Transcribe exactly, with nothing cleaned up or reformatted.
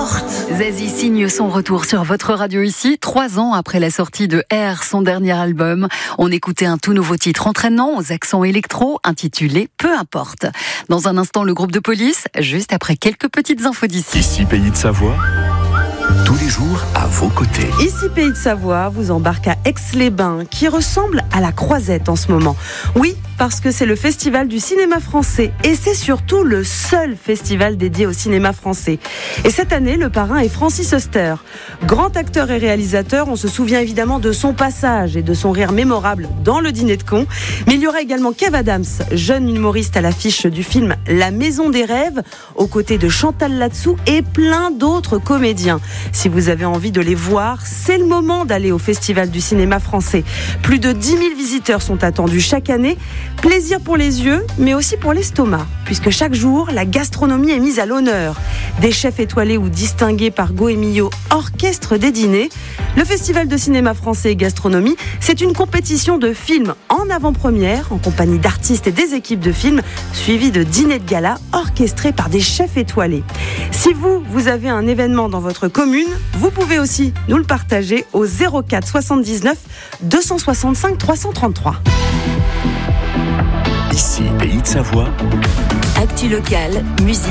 porte. Zazie signe son retour sur votre radio ici, trois ans après la sortie de R, son dernier album. On écoutait un tout nouveau titre entraînant aux accents électro, intitulé Peu importe. Dans un instant, le groupe de police, juste après quelques petites infos d'ici. Ici, Pays de Savoie, tous les jours à vos côtés. Ici Pays de Savoie vous embarque à Aix-les-Bains, qui ressemble à la Croisette en ce moment. Oui, parce que c'est le festival du cinéma français et c'est surtout le seul festival dédié au cinéma français. Et cette année, le parrain est Francis Huster. Grand acteur et réalisateur, on se souvient évidemment de son passage et de son rire mémorable dans Le Dîner de Cons. Mais il y aura également Kev Adams, jeune humoriste à l'affiche du film La Maison des Rêves, aux côtés de Chantal Latsou et plein d'autres comédiens. Si vous avez envie de les voir, c'est le moment d'aller au Festival du cinéma français. Plus de dix mille visiteurs sont attendus chaque année. Plaisir pour les yeux, mais aussi pour l'estomac, puisque chaque jour, la gastronomie est mise à l'honneur. Des chefs étoilés ou distingués par Goemio orchestrent des dîners. Le Festival de cinéma français et gastronomie, c'est une compétition de films en avant-première, en compagnie d'artistes et des équipes de films, suivi de dîners de gala orchestrés par des chefs étoilés. Si vous, vous avez un événement dans votre commune, vous pouvez aussi nous le partager au zéro quatre soixante-dix-neuf deux cent soixante-cinq trois cent trente-trois. Ici, Pays de Savoie. Actu locale, musique.